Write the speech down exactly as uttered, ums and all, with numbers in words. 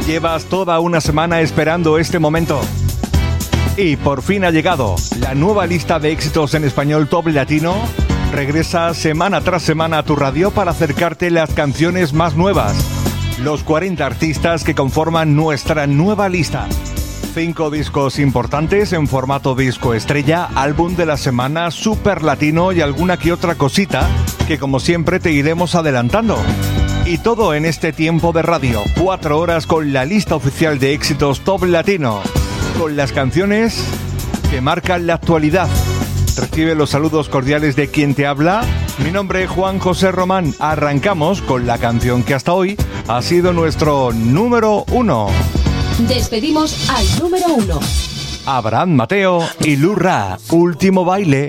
Llevas toda una semana esperando este momento. Y por fin ha llegado. La nueva lista de éxitos en español Top Latino regresa semana tras semana a tu radio para acercarte las canciones más nuevas. Los cuarenta artistas que conforman nuestra nueva lista. Cinco discos importantes en formato disco estrella, álbum de la semana, super latino y alguna que otra cosita que como siempre te iremos adelantando. Y todo en este tiempo de radio, cuatro horas con la lista oficial de éxitos Top Latino, con las canciones que marcan la actualidad. Recibe los saludos cordiales de quien te habla. Mi nombre es Juan José Román. Arrancamos con la canción que hasta hoy ha sido nuestro número uno. Despedimos al número uno. Abraham Mateo y Lou Raa, Último Baile.